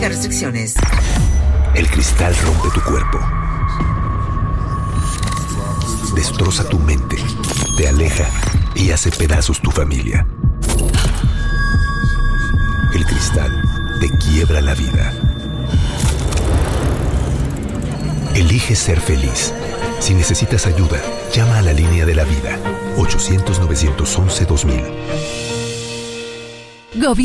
Restricciones. El cristal rompe tu cuerpo. Destroza tu mente. Te aleja y hace pedazos tu familia. El cristal te quiebra la vida. Elige ser feliz. Si necesitas ayuda, llama a la línea de la vida. 800-911-2000.